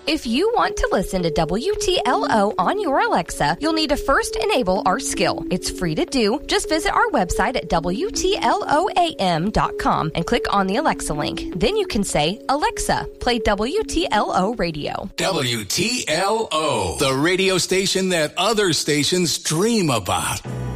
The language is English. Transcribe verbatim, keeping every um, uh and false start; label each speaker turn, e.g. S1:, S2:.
S1: If you want to listen to W T L O on your Alexa, you'll need to first enable our skill. It's free to do. Just visit our website at W T L O A M dot com and click on the Alexa link. Then you can say, Alexa, play W T L O radio.
S2: W T L O, the radio station that other stations dream about.